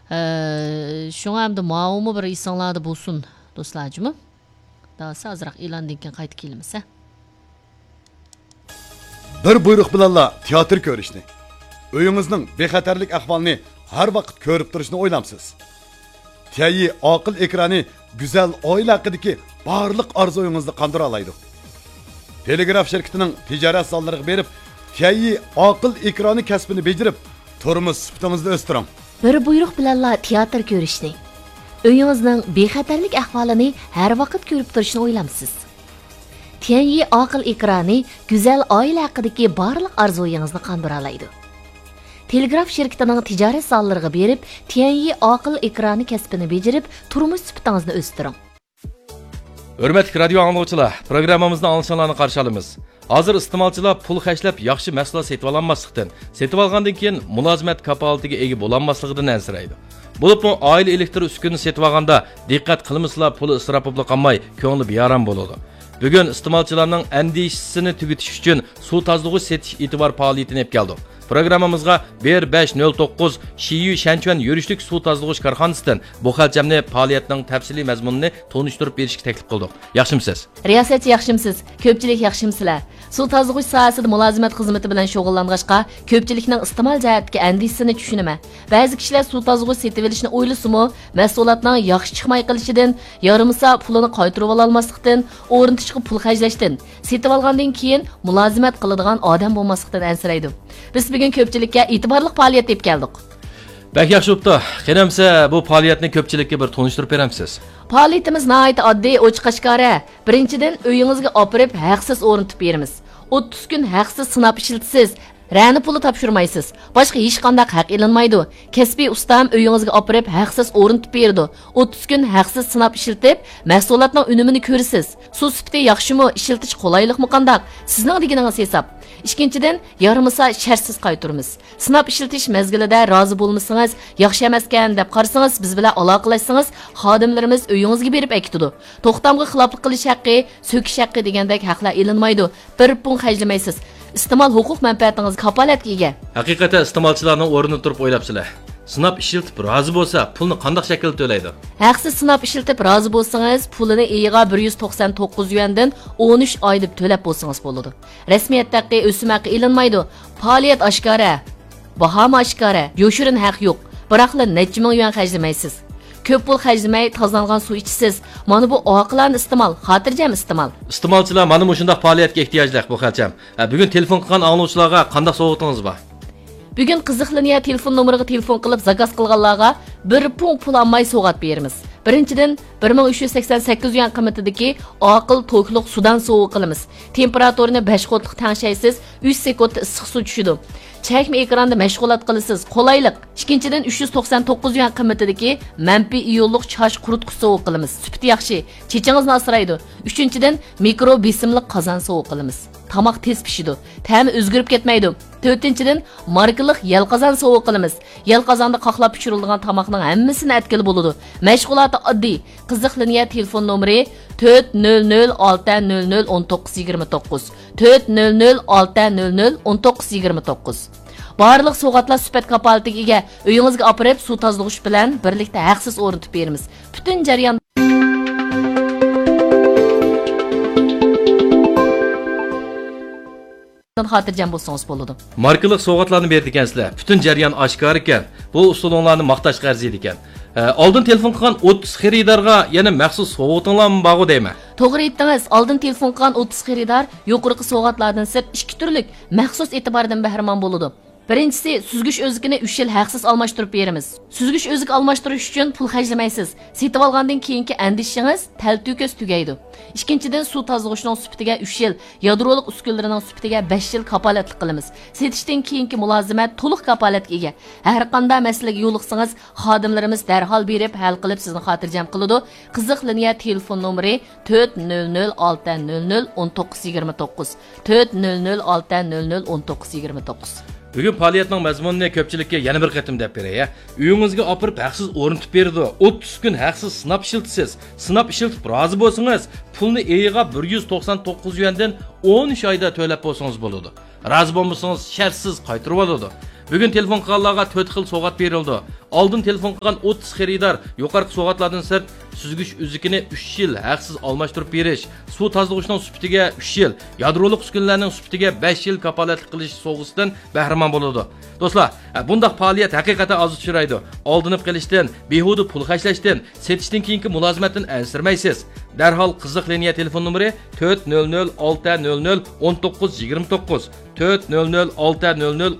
Şuna hem de mağumu bir insanlarda bulsun dostlarcımı. Daha azırak ilan dinken kayıt kelimesi. Bir buyruk bilanla teatr görüşünü. Öyünüzün bexatarlik ahvalını her vakit görüp duruşunu oylamsız. Teyi akıl ekranı güzel oila hakkındaki barlık arzuyunuzu kandıra alaydı. Telegraf şirketinin ticaret sallarını verip teyi akıl ekranı kesbini becerip turumuz sıfatınızda östürün. Bir buyruk bilanla teatr görüşünü. Öyünüzün bexatarlik ahvalını her vakit görüp duruşunu oylamsız. Teyi akıl ekranı güzel oila hakkındaki barlık arzuyunuzu kandıra alaydı. Telegraf şirketinin ticaret sallarını verip, teyi akıl ekranı kesbini becerip, turmuş sıfatınızda östürün. Hürmetli radyo anlıqçılar, programımızda anlaşılanlarını qarşılamız. Hazır istimalçılar pul xərcləb yaxşı məhsullar setib alanmaslıqdan, setib alğandan keyin mülazimət kapalatiga ega bolanmaslıqdan ənsiraydı. Bulupmu aile elektr üskünü setib alğanda diqqət qılmısılar pulu ısrapıblı qalmay, köңlü biyaram boludu. Bugün istimalçılarning andishisini tugutish uchun suv tozlig'i setish e'tibor faoliyatini olib keldik. Programmamızga 1509 Shiyu Shanchuan yurishlik suv tozlig'i korxonasidan bu xalchamni faoliyatning tafsiliy mazmunini tonishtirib berishga taklif qildik. Yaxshimisiz? Riyosat yaxshimisiz? Ko'pchilik yaxshimsizlar? Suv tozlig'i sohasida mulozimat xizmati bilan shug'ullanishqa ko'pchilikning iste'mol jihatiga andishisini tushunaman. Ba'zi kishilar suv tozlig'i setib olishni o'ylasimi, mahsulotning yaxshi chiqmay qolishidan, yarimisa pulini qaytarib ololmaslikdan, o'rnatishga pul xarjlashdan, setib olgandan keyin mulozimat qiladigan odam bo'lmaslikdan ansiraydi. Biz bugün köpçülükке itibarlıq faaliyet deyip geldik. Bək yaxşı oldu. Qenemse bu faaliyetini köpçülükке bir tonuşturup veremsiz. Faaliyetimiz nəhayət addi, ochiq-oshkora. Birinchidan uyingizga opirib haqsiz o'rnatib beramiz. 30 kun haqsiz sinab ishiltisiz. Rani puli topshirmaysiz. Boshqa hech qanday haq ilinmaydi. Kasbiy ustam uyingizga opirib haqsiz o'rnatib berdi. 30 kun haqsiz sinab ishiltib, mahsulotning unumini ko'rasiz. Suv sifati yaxshimi, ishiltish qulaylikmi qandaq? Sizning deganingiz hesab. İkinchidan, yarimisa shartsiz qaytaramiz. Sinab ishiltish mezgilida rozi bo'lmasangiz, yaxshi emaskan deb qarasangiz, biz bilan aloqalashsangiz, xodimlarimiz uyingizga berib aytadi. To'xtamga xiloflik qilish haqqi, so'kish haqqi degandek haqlar ilinmaydi. Bir pun xarjlamaysiz. İstemal huquq manfaatingiz kapolatga ega. Haqiqatan istemalchilarning o'rnini turib o'ylabsizlar. Sinab ishiltib rozi bo'lsa, pulni qanday shaklda to'laydi? Haqsiz sinab ishiltib rozi bo'lsangiz, pulini eyiga 199 yuandan 13 oy deb to'lab bo'lsangiz bo'ladi. Rasmiyatdagi o'sim haqqi ilinmaydi. Faoliyat oshkora, baho oshkora, yoshirin haq yo'q. Biroqla necha ming yuan xarjlamaysiz. Ko'p pul xarjlamay tozalgan suv ichsiz. Mana bu oqillarni iste'mol, xotirjam iste'mol. Iste'molchilar mana bu shunday faoliyatga ehtiyojli bu xalcham. Bugun telefon qilgan anglovchilarga qanday sovg'atingiz bor? Bugun qiziqlaniya telefon nomeriga telefon qilib zakaz qilganlarga bir pul olmay sovg'at beramiz. Birinchidan 1388 yuan qiymatidagi oqil to'kliq sudan sovuq qilamiz. Temperaturini 5 qotliq tanshaysiz, 3 sekund issiq suv tushidi. Çəkmə ekranda məşğulat qılısınız. Qolaylik. İkincidən 399 yuan qiymatidagi manfiy iyonluq çaş qurutqusi sovuq qilamiz. Süpti yaxshi. Chechingizni asraydi. Üçüncüdən mikro besimli qozon sovuq qilamiz. Tamaq tez pishidi. Ta'mi o'zgarib ketmaydi. To'rtinchidan markaliq yal qozon sovuq qilamiz. Yal qozonda qaqlab pishirilgan tamoqning hammasini atkili bo'ladi. Mashg'uloti oddiy. Qiziqlaniya telefon nomeri 400601929 400601929. Barliq soğatlar süpət kapalatiga ega uyingizga opirib suv tozlig'ish bilan birlikda haqsiz o'rnatib beramiz. Butun jarayon xotirjam bo'lsangiz bo'ladi. Markaliq so'g'atlarni berdi ekansizlar. Butun jarayon oshkor ekan. Bu usulinglarni maqtashga arziydi ekan. Oldin telefon qilgan 30 xaridorga yana maxsus so'g'atinglarmi bor deyman. To'g'ri aytdingiz. Oldin telefon qilgan 30 xaridor yuqorqi so'g'atlardan sirt 2 turlik maxsus e'tibordan bahramon bo'ladi. Birinchisi, süzgüç özgini 3 yil haqsiz almashtirib beramiz. Süzgüç özgü almashtirish uchun pul xarjlamaysiz. Setib olgandan keyingi andishingiz taltüköz tugaydi. Ikkinchidan, suv tozlig'ining sifatiga 3 yil, yadroliq uskunalarining sifatiga 5 yil kapolatlik qilamiz. Setishdan keyingi mulozimat to'liq kapolatga ega. Har qanday masalaga yo'liqsangiz, xodimlarimiz darhol berib hal qilib sizni xotirjam qiladi. Qiziq liniya telefon nomeri 400601929 400601929. Bugün faoliyatning mazmunini ko'pchilikka yana bir qatim deb beray. Uyingizga opirib haqsiz o'rnatib berdi. 30 kun haqsiz sinab ishiltisiz. Sinab ishiltib rozi bo'lsangiz, pulni eyiga 199 yuandan 13 oyda to'lab bo'lsangiz bo'ladi. Rozi bo'lmasangiz shartsiz qaytarib oladi. Bugun telefon qilganlarga 4 xil sovg'at berildi. Oldin telefon qilgan 30 xaridor yuqorqi sovg'atlardan sirt süzgüç üzükini 3 yil haqsiz almashtirib berish, suv tozalashning sufitiga 3 yil, yadroliq uskunlarning sufitiga 5 yil kapolatlik qilish sovg'asidan bahramand bo'ladi. Do'stlar, bundaq faoliyat haqiqatan oz uchraydi. Oldinib qilishdan, behuda pul xarjlashdan, setishdan keyingi mulozimatdan ansirmaysiz. Darhol qiziq liniya telefon nomeri 400 600 1929 400 600